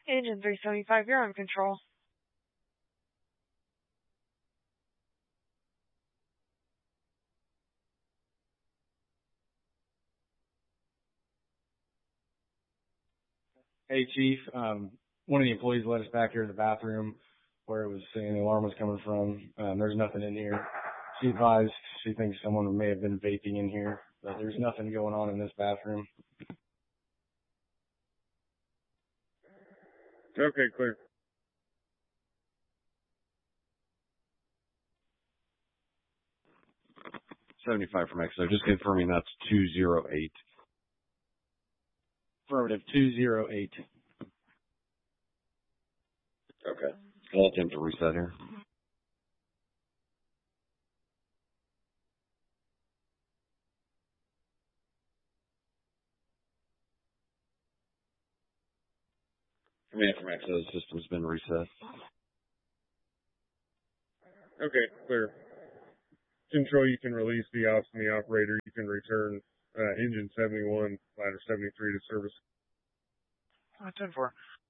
Engine 375, you're on control. Hey, Chief. One of the employees led us back here to the bathroom where it was saying the alarm was coming from. There's nothing in here. She advised she thinks someone may have been vaping in here, but there's nothing going on in this bathroom. Okay, clear. $75 from XO. Just confirming that's 208. Affirmative, 208. Okay. I'll attempt to reset here. Command from XO, the system's been reset. Okay, clear. Control, you can release the ops and the operator. You can return engine 71, ladder 73 to service. 10-4.